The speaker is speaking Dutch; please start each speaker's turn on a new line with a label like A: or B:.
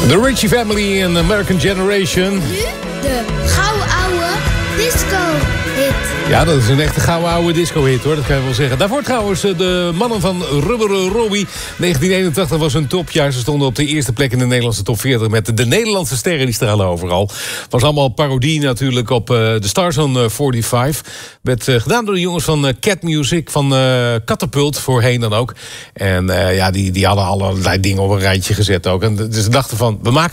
A: The Ritchie Family en American Generation.
B: Nu de gouden oude disco-hit.
A: Ja, dat is een echte gouden oude disco-hit, hoor. Dat kan je wel zeggen. Daarvoor trouwens de mannen van Rubberen Robbie. 1981 was hun topjaar. Ze stonden op de eerste plek in de Nederlandse top 40... met de Nederlandse sterren, die stralen overal. Was allemaal parodie natuurlijk op de Stars on 45. Werd gedaan door de jongens van Cat Music, van Catapult, voorheen dan ook. En ja, die hadden allerlei dingen op een rijtje gezet ook. En dus ze dachten van, we maken